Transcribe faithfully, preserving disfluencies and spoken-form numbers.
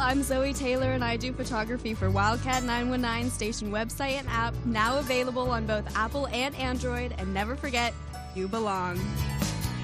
I'm Zoe Taylor, and I do photography for Wildcat nine one nine station website and app, now available on both Apple and Android. And never forget, you belong.